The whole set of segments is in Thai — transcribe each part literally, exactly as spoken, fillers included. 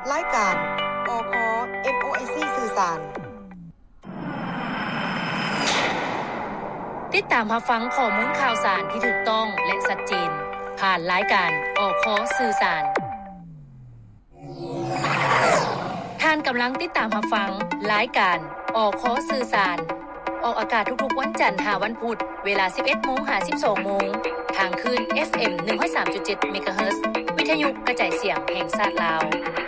รายการอค เอ็ม โอ ไอ ซี สื่อสารติดตามรับฟังข้อมูลข่าวสารที่ถูกต้องและชัดเจนผ่านรายการอคสื่อสารท่านกำลังติดตามรับฟังรายการอคสื่อสารออกอากาศทุกๆวันจันทร์ถึงวันพุธเวลา สิบเอ็ดโมงถึงสิบสองโมงทางคลื่น เอฟ เอ็ม หนึ่งร้อยสามจุดเจ็ด เมกะเฮิรตซ์วิทยุกระจายเสียงแห่งชาติลาว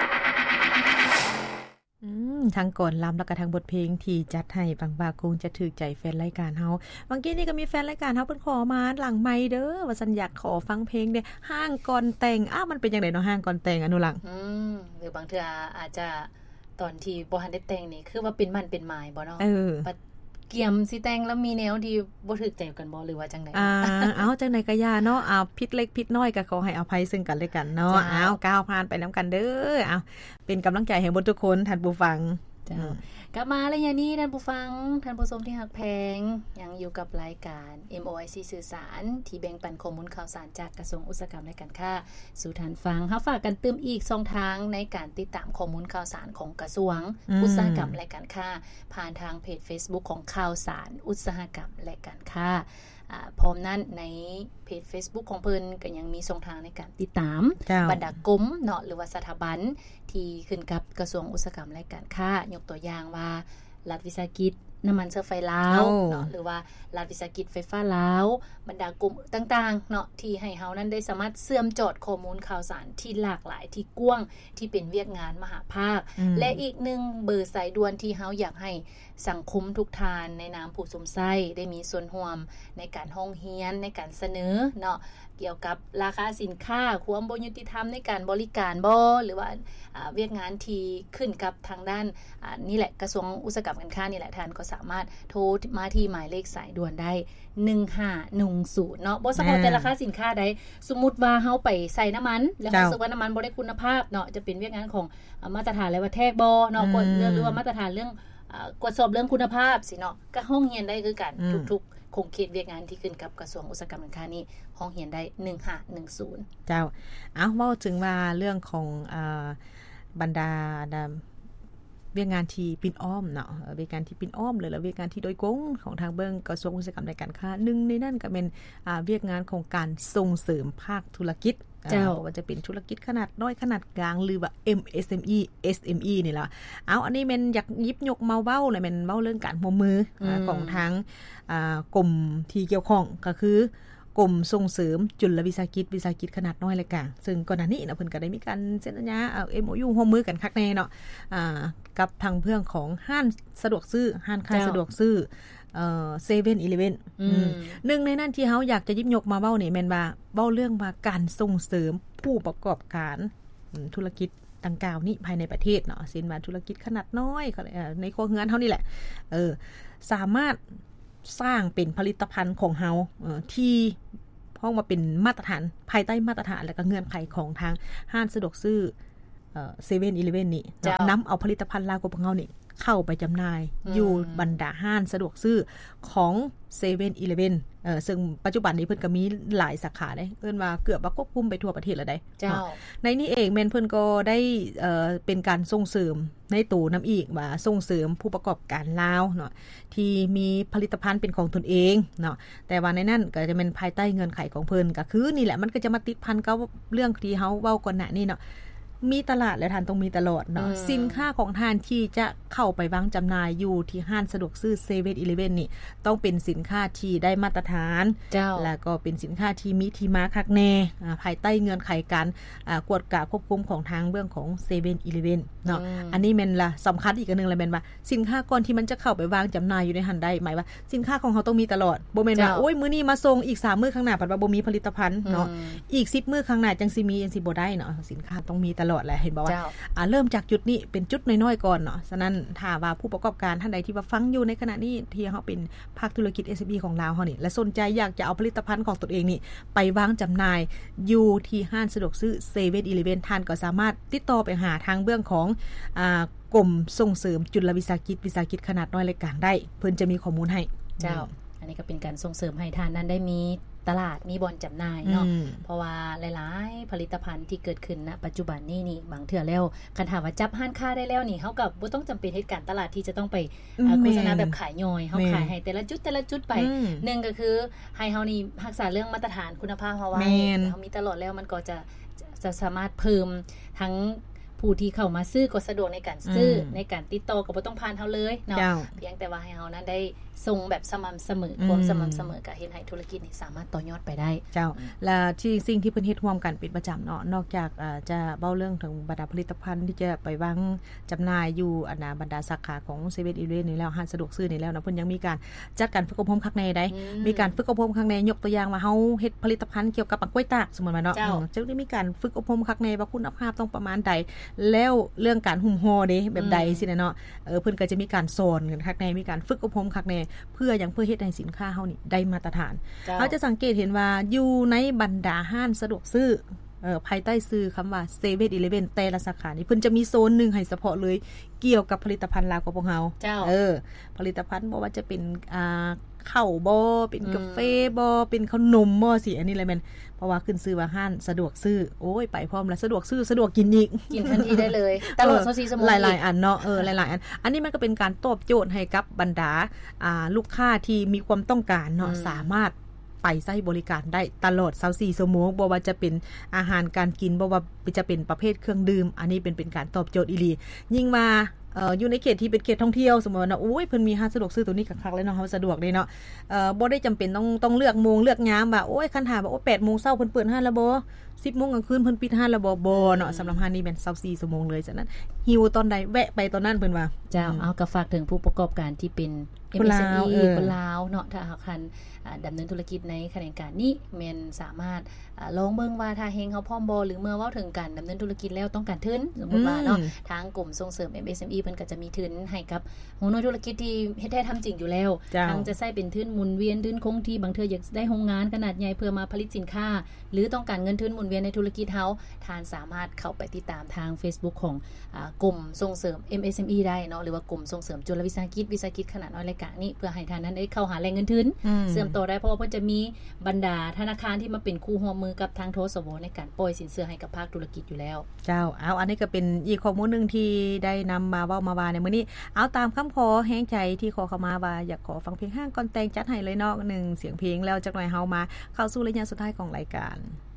อืมทั้งก่อนล้ำแล้วก็ทั้งบทเพลงที่จัดให้บางบาคงจะถูกใจแฟนรายการเฮาบางกี้นี่ก็มีแฟนรายการเฮาเพิ่นขอมาหลังไมค์เด้อว่าซั่นอยากขอฟังเพลงเด้ห้างก่อนแต่งอ้าวมันเป็นจังได๋เนาะห้างก่อนแต่งอนุรังอืมหรือบางเทื่ออาจจะตอนที่บ่ทันได้แต่งนี่คือว่าเป็นมันเป็นหมายบ่เนาะเออเกี่ยมสิแต่งแล้วมีแนวที่บ่ถูกใจกันบ่หรือว่าจังได๋อ่าอ้าวจังได๋ก็อย่าเนาะอ้าวผิดเล็กผิดน้อยก็ขอให้อภัยซึ่งกันและกันเนาะอ้าวก้าวผ่านไปนํกันเด้ออ้าวเป็นกำลังใจให้เบิดทุกคนท่านผู้ฟังจ้ากลับมาแล้วอย่างนี้ท่านผู้ฟังท่านผู้ชมที่ฮักแพงยังอยู่กับรายการ เอ็ม โอ ไอ ซี สื่อสารที่แบ่งปันข้อมูลข่าวสารจากกระทรวงอุตสาหกรรมและการค้าสู่ท่านฟังเฮาฝากกันเติมอีกช่องทางในการติดตามข้อมูลข่าวสารของกระทรวงอุตสาหกรรมและการค้าผ่านทางเพจ Facebook ของข่าวสารอุตสาหกรรมและการค้าอ่าพร้อมนั้นในเพจ Facebook ของเพิ่นก็ยังมีช่องทางในการติดตามบรรดากรมเนาะหรือว่าสถาบันที่ขึ้นกับกระทรวงอุตสาหกรรมและการค้ายกตัวอย่างว่ารัฐวิสาหกิจน้ำมันเชื้อไฟลาวเนาะหรือว่ารัฐวิสาหกิจไฟฟ้าลาวบรรดากลุ่มต่างๆเนาะที่ให้เฮานั้นได้สามารถเชื่อมจอดข้อมูลข่าวสารที่หลากหลายที่กว้างที่เป็นเวียกงานมหาภาคและอีกหนึ่งเบอร์สายด่วนที่เฮาอยากให้สังคมทุกทานในนามผู้สมไส้ได้มีส่วนร่วมในการห้องเฮียนในการเสนอเนาะเกี่ยวกับราคาสินค้าความบ่ยุติธรรมในการบริการบ่หรือว่าอ่าเวียกงานที่ขึ้นกับทางด้านอ่านี่แหละกระทรวงอุตสาหกรรมการค้านี่แหละท่านก็สามารถโทรมาที่หมายเลขสายด่วนได้หนึ่งห้าหนึ่งศูนย์เนาะบ่เฉพาะแต่ราคาสินค้าใดสมมุติว่าเฮาไปใส่น้ำมันแล้วรู้สึกว่าน้ำมันบ่ได้คุณภาพเนาะจะเป็นเวียกงานของมาตรฐานและว่าแทกบ่เนาะกฎเรื่องหรือว่ามาตรฐานเรื่องอ่ากฎสอบเรื่องคุณภาพสิเนาะก็ห้องเรียนได้คือกันทุกๆคงเขตเวียกงานที่ขึ้นกับกระทรวงอุตสาหกรรมการค้านี้ห้องเรียนได้หนึ่งห้าหนึ่งศูนย์เจ้าอ้าวเว้าถึงว่าเรื่องของอ่าบรรดาเวียกงานที่ปิ่นอ้อมเนาะเวียกงานที่ปิ่นอ้อมเลยแล้วเวียกงานที่โดยกงของทางเบิ่งกระทรวงอุตสาหกรรมและการค้าหนึ่งในนั้นก็เป็นอ่าเวียกงานของการส่งเสริมภาคธุรกิจเจ้าว่าจะเป็นธุรกิจขนาดน้อยขนาดกลางหรือว่า เอ็ม เอส เอ็ม อี เอส เอ็ม อี นี่ล่ะเอาอันนี้แม่นอยากหยิบยกมาเว้าเลยแม่นเว้าเรื่องการร่วมมือของทางอ่ากรมที่เกี่ยวข้องก็คือกรมส่งเสริมจุลวิสาหกิจวิสาหกิจขนาดน้อยและกลางซึ่งก่อนหน้านี้นะเพิ่นก็ได้มีการเซ็นสัญญาเอา เอ็ม โอ ยู ร่วมมือกันคักแน่เนาะอ่ากับทางเพื่อนของห้างสะดวกซื้อห้างค้าสะดวกซื้อเอ่อ เซเว่น อีเลฟเว่น อืมหนึ่งในนั้นที่เฮาอยากจะหยิบยกมาเว้านี่แม่นว่าเว้าเรื่องว่าการส่งเสริมผู้ประกอบการธุรกิจดังกล่าวนี้ภายในประเทศเนาะสินว่าธุรกิจขนาดน้อยในครัวเรือนเฮานี่แหละเออสามารถสร้างเป็นผลิตภัณฑ์ของเฮาเอ่อที่พ้องมาเป็นมาตรฐานภายใต้มาตรฐานและก็เงื่อนไขของทางห้างสะดวกซื้อเอ่อ เซเว่น อีเลฟเว่น นี่นำเอาผลิตภัณฑ์ลาวของเฮานี่เข้าไปจำหน่ายอยู่บรรดาห้างสะดวกซื้อของ เซเว่น อีเลฟเว่น เอ่อซึ่งปัจจุบันนี้เพิ่นก็มีหลายสาขาเด้เอิ้นว่าเกือบว่าควบคุมไปทั่วประเทศแล้วได้เจ้าในนี้เองแม่นเพิ่นก็ได้เอ่อเป็นการส่งเสริมในตู่นำอีกว่าส่งเสริมผู้ประกอบการลาวเนาะที่มีผลิตภัณฑ์เป็นของตนเองเนาะแต่ว่าในนั้นก็จะเป็นภายใต้เงื่อนไขของเพิ่นก็คือนี่แหละมันก็จะมาติดพันกับเรื่องที่เฮาเว้าก่อนหน้านี้เนาะมีตลาดและท่านต้องมีตลอดเนาะสินค้าของท่านที่จะเข้าไปวางจำหน่ายอยู่ที่ห้างสะดวกซื้อ เซเว่น อีเลฟเว่น นี่ต้องเป็นสินค้าที่ได้มาตรฐานแล้วก็เป็นสินค้าที่มีที่มาคักแน่ภายใต้เงื่อนไขการกวดกะควบคุมของทางเบื้องของ เซเว่น อีเลฟเว่น เนาะอันนี้แม่นล่ะสำคัญอีกอันนึงเลยแม่นว่าสินค้าก่อนที่มันจะเข้าไปวางจำหน่ายอยู่ในหันได้หมายว่าสินค้าของเฮาต้องมีตลอดบ่แม่นว่าโอ้ยมื้อนี้มาส่งอีกสามมื้อข้างหน้าปัดว่าบ่มีผลิตภัณฑ์เนาะอีกสิบมื้อข้างหน้าจังสิมีจังสิบ่ได้เนาะสินค้าต้องมีตลอดแหละเห็นบ่ว่าอ่าเริ่มจากจุดนี้เป็นจุดน้อยๆก่อนเนาะฉะนั้นถ้าว่าผู้ประกอบการท่านใดที่ว่าฟังอยู่ในขณะนี้ที่เฮาเป็นภาคธุรกิจ เอส เอ็ม อี ของลาวเฮานี่และสนใจอยากจะเอาผลิตภัณฑ์ของตนเองนี่ไปวางจำหน่ายอยู่ที่ห้างสะดวกซื้อ เซเว่น อีเลฟเว่น ท่านก็สามารถติดต่อไปหาทางเบื้องของอ่ากรมส่งเสริมจุลวิสาหกิจวิสาหกิจขนาดน้อยและกลางได้เพิ่นจะมีข้อมูลให้เจ้าอันนี้ก็เป็นการส่งเสริมให้ท่านนั้นได้มีตลาดมีบ่อนจำหน่ายเนาะเพราะว่าหลายๆผลิตภัณฑ์ที่เกิดขึ้นณปัจจุบันนี้นี่บางเทื่อแล้วคันถามว่าจับห้านค้าได้แล้วนี่เฮาก็บ่ต้องจำเป็นเฮ็ดการตลาดที่จะต้องไปโฆษณาแบบขายย่อยเฮาขายให้แต่ละจุดแต่ละจุดไปหนึ่งก็คือให้เฮานี่รักษาเรื่องมาตรฐานคุณภาพเฮาไว้เฮามีตลอดแล้วมันก็จะจะสามารถเพิ่มทั้งผู้ที่เข้ามาซื้อก็สะดวกในการซื้อในการติดต่อก็บ่ต้องผ่านเฮาเลยเนาะเพียงแต่ว่าให้เฮานั้นได้ส่งแบบสม่ำเสมอความสม่ำเสมอก็เฮ็ดให้ธุรกิจนี้สามารถต่อยอดไปได้เจ้าและที่สิ่งที่เพิ่นเฮ็ดร่วมกันเป็นประจำเนาะนอกจากอ่าจะเว้าเรื่องถึงบรรดาผลิตภัณฑ์ที่จะไปวางจำหน่ายอยู่อันน่ะบรรดาสาขาของเซเว่น อีเลฟเว่น นี่แล้วห้างสะดวกซื้อนี่แล้วนะเพิ่นยังมีการจัดการฝึกอบรมข้างในได้มีการฝึกอบรมข้างในยกตัวอย่างว่าเฮาเฮ็ดผลิตภัณฑ์เกี่ยวกับกล้วยตากสมมุติว่าเนาะจะได้มีการฝึกอบรมข้างในว่าคุณภาพต้องประมาณใดแล้วเรื่องการหุ้มห่อเด้แบบใดสิเนาะเออเพิ่นก็จะมีการสอนกันข้างในมีการฝึกอบรมข้างในเพื่อหยังเพื่อเฮ็ดให้สินค้าเฮานี่ได้มาตรฐานเฮาจะสังเกตเห็นว่าอยู่ในบรรดาห้างสะดวกซื้อเอ่อภายใต้ชื่อคำว่า เซเว่น อีเลฟเว่น แต่ละสาขานี่เพิ่นจะมีโซนนึงให้เฉพาะเลยเกี่ยวกับผลิตภัณฑ์ลาวของพวกเฮาเออผลิตภัณฑ์บ่ว่าจะเป็นอ่าข้าวบ่เป็นกาแฟบ่เป็นขนมบ่สิอันนี้แหละแม่นเพราะว่าขึ้นชื่อว่าห้างสะดวกซื้อโอ้ยไปพร้อมแล้วสะดวกซื้อสะดวกกินอีกกินทันทีได้เลยตลอดยี่สิบสี่ชั่วโมงหลายๆอันเนาะเออหลายๆอันอันนี้มันก็เป็นการตอบโจทย์ให้กับบรรดาอ่าลูกค้าที่มีความต้องการเนาะสามารถไปใช้บริการได้ตลอดยี่สิบสี่ชั่วโมงบ่ว่าจะเป็นอาหารการกินบ่ว่าจะเป็นประเภทเครื่องดื่มอันนี้เป็นเป็นการตอบโจทย์อีหลียิ่งมาเอ่ออยู่ในเขตที่เป็นเขตท่องเที่ยวสมมุติว่าโอ้ยเพิ่นมีห้างสะดวกซื้อตัวนี้คักๆเลยเนาะเฮาสะดวกเด้เนาะเอ่อบ่ได้จำเป็นต้องต้องเลือกโมงเลือกยามว่าโอ้ยคันถามว่าโอ้แปดโมงเช้าเพิ่นเปิดห้างแล้วบ่ สิบโมงกลางคืนเพิ่นปิดห้างแล้วบ่บ่เนาะสำหรับห้างนี้แม่นยี่สิบสี่ชั่วโมงเลยฉะนั้นหิวตอนใดแวะไปตอนนั้นเพิ่นว่าเจ้าเอาก็ฝากถึงผู้ประกอบการที่เป็น เอ็ม เอส เอ็ม อี คนลาวเนาะถ้าหากคันดำเนินธุรกิจในขณะการนี้แม่นสามารถลองเบิ่งว่าถ้าเฮงเฮาพร้อมบ่หรือเมื่อเว้าถึงการดำเนินธุรกิจแล้วต้องการทุนสมมุติว่าเนาะทางกลุ่มส่งเสริม เอ็ม เอส เอ็ม อี เพิ่นก็จะมีทุนให้กับหัวหน้าธุรกิจที่เฮ็ดได้ทำจริงอยู่แล้วทางจะใช้เป็นทุนหมุนเวียนทุนคงที่บางเทื่ออยากได้โรงงานขนาดใหญ่เพื่อมาผลิตสินค้าหรือต้องการเงินทุนหมุนเวียนในธุรกิจเฮาท่านสามารถเข้าไปติดตามทาง Facebook ของอ่ากลุ่มส่งเสริม เอ็ม เอส เอ็ม อี ได้เนาะหรือว่ากลุ่มส่งเสริมจุลวิสาหกิจวิสาหกิจขนาดน้อยรายการนี้เพื่อให้ท่านนั้นได้เข้าหาแหล่งเงินทุนเสริมต่อได้เพราะว่าเพิ่นจะมีบรรดาธนาคารที่มาเป็นคู่ร่วมมือกับทางโทสวในการปล่อยสินเชื่อให้กับภาคธุรกิจอยู่แล้วเจ้าเอาอันนี้ก็เป็นอีกข้อมูลนึงที่ได้นำมาเว้ามาว่าในมื้อนี้เอาตามคำขอแฮงใจที่ขอเข้ามาว่าอยากขอฟังเพลงห้างก่อนแต่งจัดให้เลยเนาะหนึ่งเสียงเพลงแล้วจักหน่อยเฮามาเข้าสู่ระยะสุดท้ายของรายการ